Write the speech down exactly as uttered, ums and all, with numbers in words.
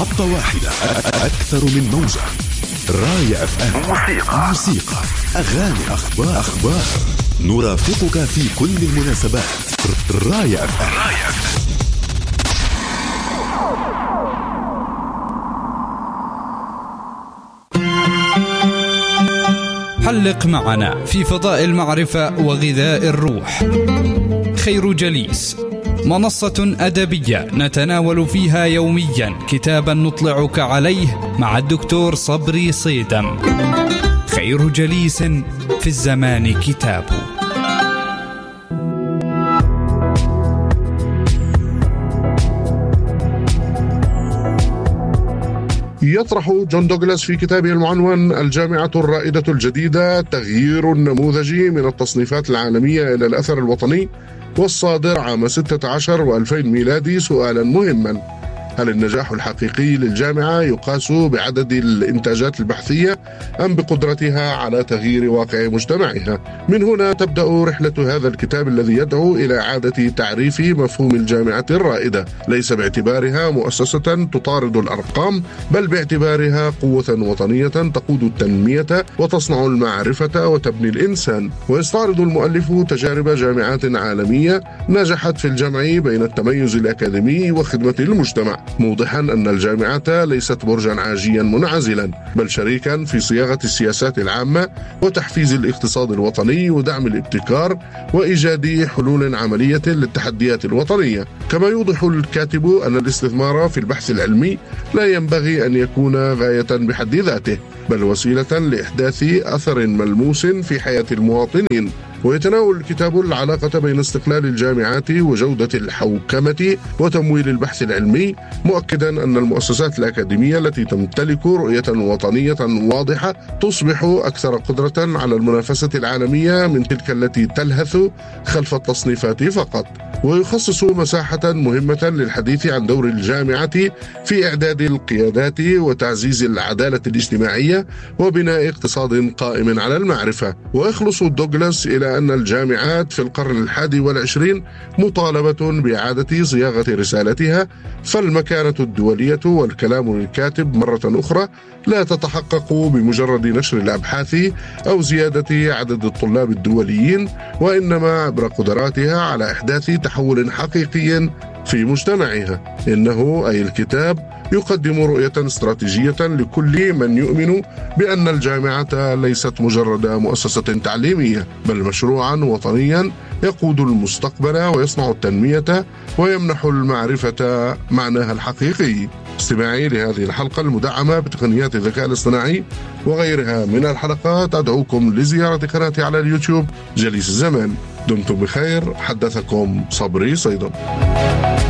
محطة واحدة، أكثر من موجة. راية أف أم. موسيقى موسيقى أغاني، أخبار أخبار نرافقك في كل المناسبات. راية أف أم. راية أف أم. حلق معنا في فضاء المعرفة وغذاء الروح. خير جليس، منصة أدبية نتناول فيها يوميا كتابا نطلعك عليه مع الدكتور صبري صيدم. خير جليس في الزمان كتاب. يطرح جون دوغلاس في كتابه المعنون الجامعة الرائدة الجديدة تغيير نموذجي من التصنيفات العالمية إلى الأثر الوطني، والصادر عام ستة عشر وألفين ميلادي سؤالا مهما: هل النجاح الحقيقي للجامعة يقاس بعدد الإنتاجات البحثية أم بقدرتها على تغيير واقع مجتمعها؟ من هنا تبدأ رحلة هذا الكتاب الذي يدعو إلى إعادة تعريف مفهوم الجامعة الرائدة، ليس باعتبارها مؤسسة تطارد الأرقام، بل باعتبارها قوة وطنية تقود التنمية وتصنع المعرفة وتبني الإنسان. ويستعرض المؤلف تجارب جامعات عالمية نجحت في الجمع بين التميز الأكاديمي وخدمة المجتمع، موضحا أن الجامعة ليست برجا عاجيا منعزلا، بل شريكا في صياغة السياسات العامة وتحفيز الاقتصاد الوطني ودعم الابتكار وإيجاد حلول عملية للتحديات الوطنية. كما يوضح الكاتب أن الاستثمار في البحث العلمي لا ينبغي أن يكون غاية بحد ذاته، بل وسيلة لإحداث أثر ملموس في حياة المواطنين. ويتناول الكتاب العلاقة بين استقلال الجامعات وجودة الحوكمة وتمويل البحث العلمي، مؤكدا أن المؤسسات الأكاديمية التي تمتلك رؤية وطنية واضحة تصبح أكثر قدرة على المنافسة العالمية من تلك التي تلهث خلف التصنيفات فقط. ويخصص مساحة مهمة للحديث عن دور الجامعة في إعداد القيادات وتعزيز العدالة الاجتماعية وبناء اقتصاد قائم على المعرفة. ويخلص دوغلاس إلى أن الجامعات في القرن الحادي والعشرين مطالبة بإعادة صياغة رسالتها، فالمكانة الدولية والكلام للكاتب مرة أخرى لا تتحقق بمجرد نشر الأبحاث أو زيادة عدد الطلاب الدوليين، وإنما عبر قدراتها على إحداث تحول حقيقي في مجتمعها. إنه أي الكتاب يقدم رؤية استراتيجية لكل من يؤمن بأن الجامعة ليست مجرد مؤسسة تعليمية، بل مشروعا وطنيا يقود المستقبل ويصنع التنمية ويمنح المعرفة معناها الحقيقي. استماعي لهذه الحلقة المدعمة بتقنيات الذكاء الاصطناعي وغيرها من الحلقات، أدعوكم لزيارة قناتي على اليوتيوب جليس الزمان. دمتم بخير، حدثكم صبري صيدم.